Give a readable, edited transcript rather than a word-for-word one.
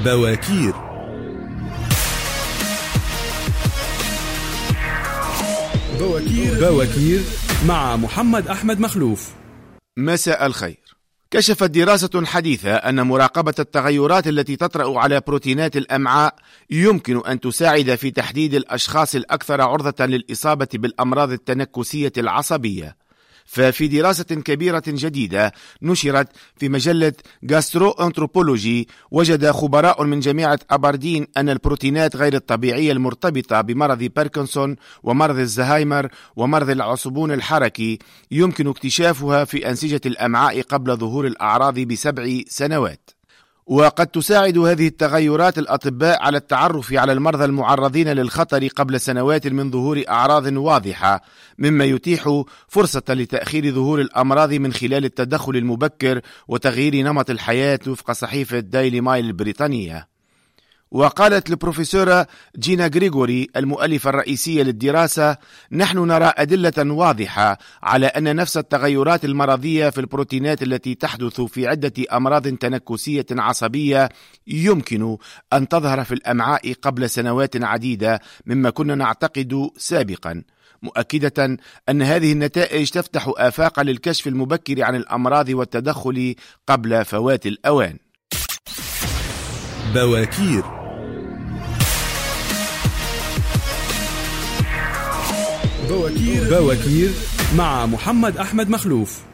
بواكير. بواكير مع محمد أحمد مخلوف. مساء الخير. كشفت دراسة حديثة أن مراقبة التغيرات التي تطرأ على بروتينات الأمعاء يمكن أن تساعد في تحديد الأشخاص الأكثر عرضة للإصابة بالأمراض التنكسية العصبية. ففي دراسة كبيرة جديدة نشرت في مجلة غاسترو أنثروبولوجي، وجد خبراء من جامعة أبردين أن البروتينات غير الطبيعية المرتبطة بمرض باركنسون ومرض الزهايمر ومرض العصبون الحركي يمكن اكتشافها في أنسجة الأمعاء قبل ظهور الأعراض ب7 سنوات. وقد تساعد هذه التغيرات الأطباء على التعرف على المرضى المعرضين للخطر قبل سنوات من ظهور أعراض واضحة، مما يتيح فرصة لتأخير ظهور الأمراض من خلال التدخل المبكر وتغيير نمط الحياة وفق صحيفة دايلي مايل البريطانية. وقالت البروفيسورة جينا غريغوري المؤلفة الرئيسية للدراسة: نحن نرى أدلة واضحة على أن نفس التغيرات المرضية في البروتينات التي تحدث في عدة أمراض تنكسية عصبية يمكن أن تظهر في الأمعاء قبل سنوات عديدة مما كنا نعتقد سابقا، مؤكدة أن هذه النتائج تفتح آفاق للكشف المبكر عن الأمراض والتدخل قبل فوات الأوان. بواكير. بواكير مع محمد أحمد مخلوف.